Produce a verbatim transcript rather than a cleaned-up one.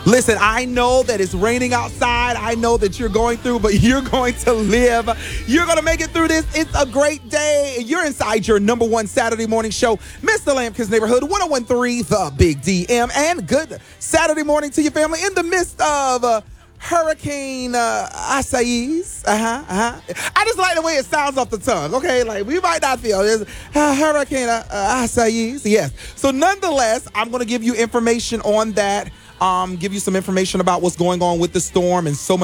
Listen, I know that it's raining outside. I know that you're going through, but you're going to live. You're going to make it through this. It's a great day. You're inside your number one Saturday morning show, Mister Lampkin's Neighborhood, one oh one point three, The Big D M. And good Saturday morning to your family in the midst of uh, Hurricane uh, Isaias. Uh-huh, uh-huh. I just like the way it sounds off the tongue, okay? Like, we might not feel this. Uh, Hurricane uh, uh, Isaias, yes. So, nonetheless, I'm going to give you information on that. Um, give you some information about what's going on with the storm and so much